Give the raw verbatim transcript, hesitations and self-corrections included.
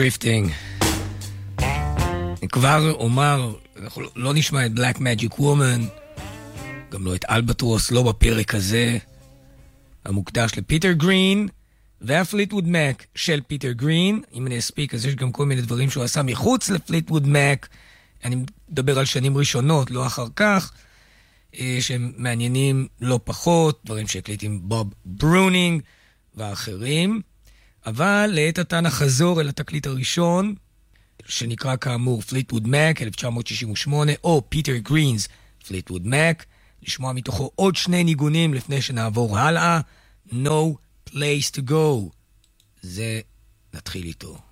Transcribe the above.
Drifting. אני כבר אומר, אנחנו לא נשמע את Black Magic Woman, גם לא את אלבטרוס, לא בפרק הזה, המוקדש לפיטר גרין, והפליטווד מק של פיטר גרין. אם אני אספיק, אז יש גם כל מיני דברים שהוא עשה מחוץ לפליטווד מק, אני מדבר על שנים ראשונות, לא אחר כך, שהם מעניינים לא פחות, דברים שהקליט עם בוב ברונינג ואחרים. אבל לעת עתה נחזור אל התקליט הראשון, שנקרא כאמור פליטווד מק אלף תשע מאות שישים ושמונה, או פיטר גרינס פליטווד מק, לשמוע מתוכו עוד שני ניגונים לפני שנעבור הלאה. No Place to Go, זה נתחיל איתו.